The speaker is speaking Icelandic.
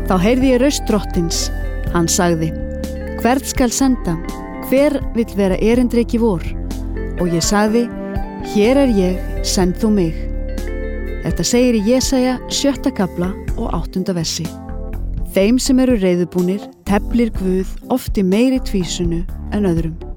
Þá heyrði ég raust drottins. Hann sagði: Hvern skal senda? Hver vill vera erindreki vor? Og ég sagði: Hér er ég, send þú mig. Þetta segir í Jesaja 7. kafla og 8. versi. Þeim sem eru reiðubúnir teflir Guð oft í meiri tvísunu en öðrum.